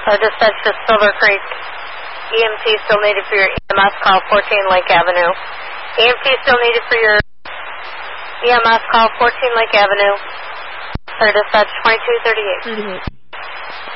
Dispatch to Silver Creek. EMT still needed for your EMS call 14 Lake Avenue. EMT still needed for your EMS call 14 Lake Avenue. Dispatch 2238.